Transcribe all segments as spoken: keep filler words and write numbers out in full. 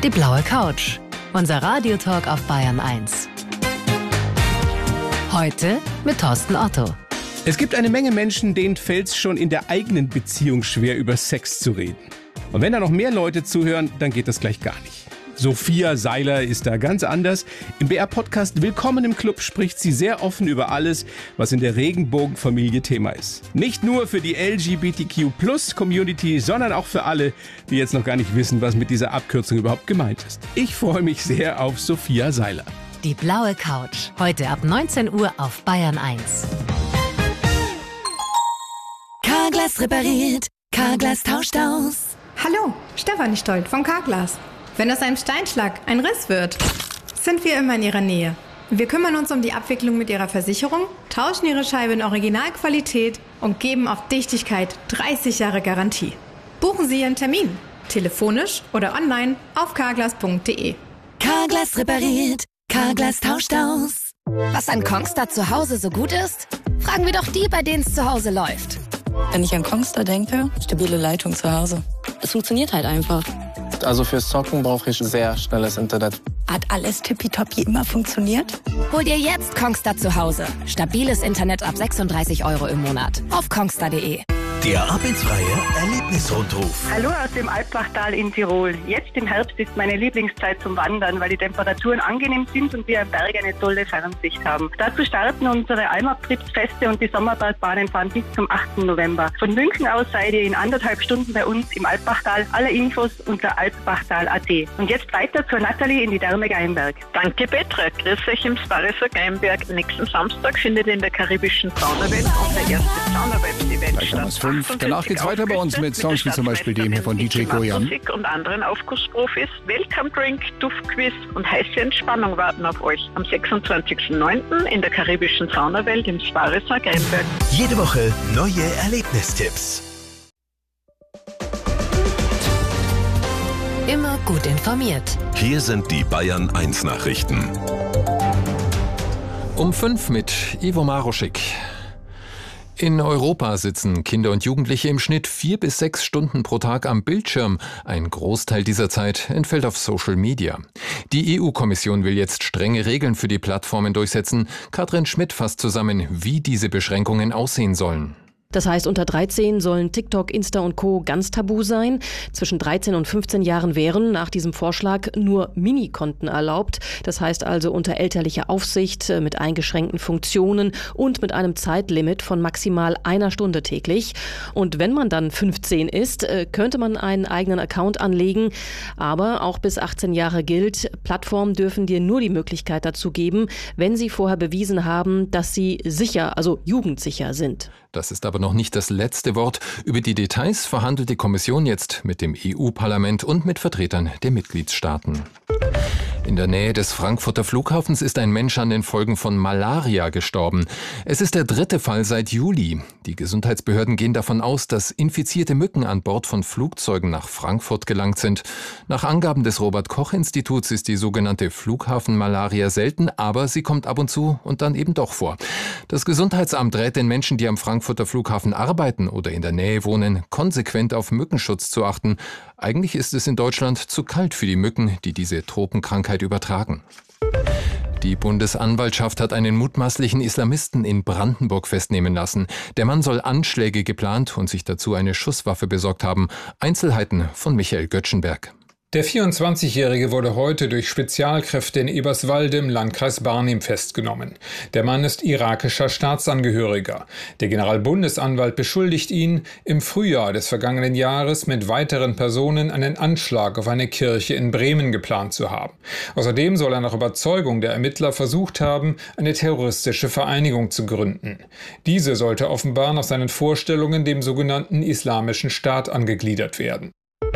Die blaue Couch. Unser Radiotalk auf Bayern eins. Heute mit Thorsten Otto. Es gibt eine Menge Menschen, denen fällt es schon in der eigenen Beziehung schwer, über Sex zu reden. Und wenn da noch mehr Leute zuhören, dann geht das gleich gar nicht. Sophia Seiler ist da ganz anders. Im B R-Podcast Willkommen im Club spricht sie sehr offen über alles, was in der Regenbogenfamilie Thema ist. Nicht nur für die L G B T Q Plus Community, sondern auch für alle, die jetzt noch gar nicht wissen, was mit dieser Abkürzung überhaupt gemeint ist. Ich freue mich sehr auf Sophia Seiler. Die blaue Couch. Heute ab neunzehn Uhr auf Bayern eins. Carglass repariert. Carglass tauscht aus. Hallo, Stefanie Stolt von Carglass. Wenn aus einem Steinschlag ein Riss wird, sind wir immer in Ihrer Nähe. Wir kümmern uns um die Abwicklung mit Ihrer Versicherung, tauschen Ihre Scheibe in Originalqualität und geben auf Dichtigkeit dreißig Jahre Garantie. Buchen Sie Ihren Termin, telefonisch oder online auf carglass punkt de. Carglass repariert. Carglass tauscht aus. Was an Kongstar zu Hause so gut ist? Fragen wir doch die, bei denen es zu Hause läuft. Wenn ich an Kongstar denke, stabile Leitung zu Hause. Es funktioniert halt einfach. Also fürs Zocken brauche ich sehr schnelles Internet. Hat alles tippitoppi immer funktioniert? Hol dir jetzt Kongstar zu Hause. Stabiles Internet ab sechsunddreißig Euro im Monat. Auf kongstar punkt de. Der Ab ins Freie Erlebnisrundruf. Hallo aus dem Alpbachtal in Tirol. Jetzt im Herbst ist meine Lieblingszeit zum Wandern, weil die Temperaturen angenehm sind und wir am Berg eine tolle Fernsicht haben. Dazu starten unsere Almabtriebsfeste und die Sommerbahnen fahren bis zum achten November. Von München aus seid ihr in anderthalb Stunden bei uns im Alpbachtal. Alle Infos unter alpbachtal punkt at. Und jetzt weiter zur Nathalie in die Therme Geimberg. Danke Petra. Grüß euch im Sparriser Geimberg. Nächsten Samstag findet in der karibischen Saunawelt unser erstes Saunawelt-Event statt. Danach geht's weiter bei uns mit Songs wie zum Beispiel dem hier von D J Goyam. Musik und anderen Aufgussprofis, Welcome Drink, Duftquiz und heiße Entspannung warten auf euch. Am sechsundzwanzigsten neunten in der karibischen Saunawelt im Sparriser Geimberg. Jede Woche neue Erlebnistipps. Immer gut informiert. Hier sind die Bayern eins Nachrichten. Um fünf mit Ivo Maroschik. In Europa sitzen Kinder und Jugendliche im Schnitt vier bis sechs Stunden pro Tag am Bildschirm. Ein Großteil dieser Zeit entfällt auf Social Media. Die E U-Kommission will jetzt strenge Regeln für die Plattformen durchsetzen. Katrin Schmidt fasst zusammen, wie diese Beschränkungen aussehen sollen. Das heißt, unter dreizehn sollen TikTok, Insta und Co. ganz tabu sein. Zwischen dreizehn und fünfzehn Jahren wären nach diesem Vorschlag nur Minikonten erlaubt. Das heißt also unter elterlicher Aufsicht, mit eingeschränkten Funktionen und mit einem Zeitlimit von maximal einer Stunde täglich. Und wenn man dann fünfzehn ist, könnte man einen eigenen Account anlegen. Aber auch bis achtzehn Jahre gilt, Plattformen dürfen dir nur die Möglichkeit dazu geben, wenn sie vorher bewiesen haben, dass sie sicher, also jugendsicher sind. Das ist aber noch nicht das letzte Wort. Über die Details verhandelt die Kommission jetzt mit dem E U-Parlament und mit Vertretern der Mitgliedstaaten. In der Nähe des Frankfurter Flughafens ist ein Mensch an den Folgen von Malaria gestorben. Es ist der dritte Fall seit Juli. Die Gesundheitsbehörden gehen davon aus, dass infizierte Mücken an Bord von Flugzeugen nach Frankfurt gelangt sind. Nach Angaben des Robert-Koch-Instituts ist die sogenannte Flughafenmalaria selten, aber sie kommt ab und zu und dann eben doch vor. Das Gesundheitsamt rät den Menschen, die am Frankfurter Flughafen arbeiten oder in der Nähe wohnen, konsequent auf Mückenschutz zu achten. Eigentlich ist es in Deutschland zu kalt für die Mücken, die diese Tropenkrankheit übertragen. Die Bundesanwaltschaft hat einen mutmaßlichen Islamisten in Brandenburg festnehmen lassen. Der Mann soll Anschläge geplant und sich dazu eine Schusswaffe besorgt haben. Einzelheiten von Michael Göttschenberg. Der vierundzwanzigjährige wurde heute durch Spezialkräfte in Eberswalde im Landkreis Barnim festgenommen. Der Mann ist irakischer Staatsangehöriger. Der Generalbundesanwalt beschuldigt ihn, im Frühjahr des vergangenen Jahres mit weiteren Personen einen Anschlag auf eine Kirche in Bremen geplant zu haben. Außerdem soll er nach Überzeugung der Ermittler versucht haben, eine terroristische Vereinigung zu gründen. Diese sollte offenbar nach seinen Vorstellungen dem sogenannten Islamischen Staat angegliedert werden.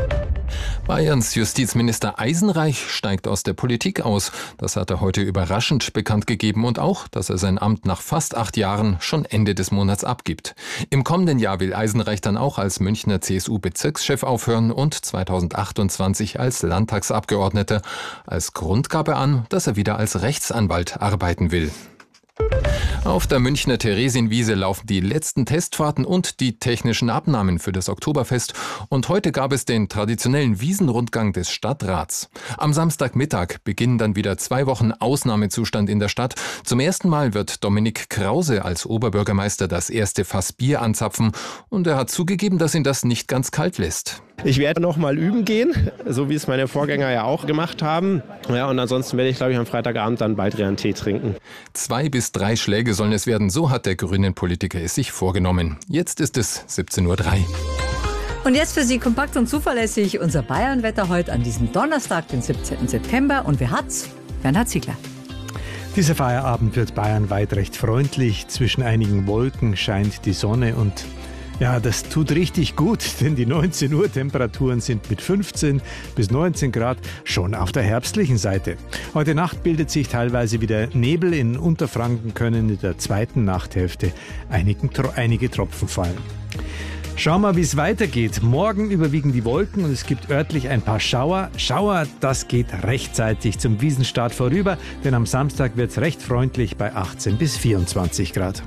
Bayerns Justizminister Eisenreich steigt aus der Politik aus. Das hat er heute überraschend bekannt gegeben und auch, dass er sein Amt nach fast acht Jahren schon Ende des Monats abgibt. Im kommenden Jahr will Eisenreich dann auch als Münchner C S U-Bezirkschef aufhören und zweitausendachtundzwanzig als Landtagsabgeordneter. Als Grund gab er an, dass er wieder als Rechtsanwalt arbeiten will. Auf der Münchner Theresienwiese laufen die letzten Testfahrten und die technischen Abnahmen für das Oktoberfest. Und heute gab es den traditionellen Wiesenrundgang des Stadtrats. Am Samstagmittag beginnen dann wieder zwei Wochen Ausnahmezustand in der Stadt. Zum ersten Mal wird Dominik Krause als Oberbürgermeister das erste Fass Bier anzapfen. Und er hat zugegeben, dass ihn das nicht ganz kalt lässt. Ich werde noch mal üben gehen, so wie es meine Vorgänger ja auch gemacht haben. Ja, und ansonsten werde ich, glaube ich, am Freitagabend dann Baldrian einen Tee trinken. Zwei bis drei Schläge sollen es werden, so hat der grünen Politiker es sich vorgenommen. Jetzt ist es siebzehn Uhr drei. Und jetzt für Sie kompakt und zuverlässig unser Bayernwetter heute an diesem Donnerstag, den siebzehnten September. Und wer hat's? Bernhard Ziegler. Dieser Feierabend wird bayernweit recht freundlich. Zwischen einigen Wolken scheint die Sonne und ja, das tut richtig gut, denn die neunzehn Uhr Temperaturen sind mit fünfzehn bis neunzehn Grad schon auf der herbstlichen Seite. Heute Nacht bildet sich teilweise wieder Nebel. In Unterfranken können in der zweiten Nachthälfte einigen, einige Tropfen fallen. Schauen wir, wie es weitergeht. Morgen überwiegen die Wolken und es gibt örtlich ein paar Schauer. Schauer, das geht rechtzeitig zum Wiesenstart vorüber, denn am Samstag wird es recht freundlich bei achtzehn bis vierundzwanzig Grad.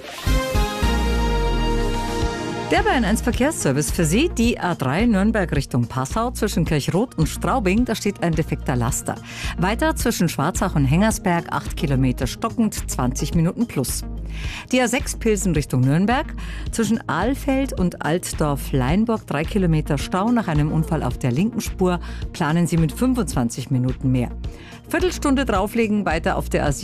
Der Bayern eins Verkehrsservice für Sie, die A drei Nürnberg Richtung Passau zwischen Kirchrot und Straubing, da steht ein defekter Laster. Weiter zwischen Schwarzach und Hengersberg acht Kilometer stockend, zwanzig Minuten plus. Die A sechs Pilsen Richtung Nürnberg, zwischen Ahlfeld und Altdorf-Leinburg drei Kilometer Stau nach einem Unfall auf der linken Spur, planen Sie mit fünfundzwanzig Minuten mehr. Viertelstunde drauflegen, weiter auf der A sieben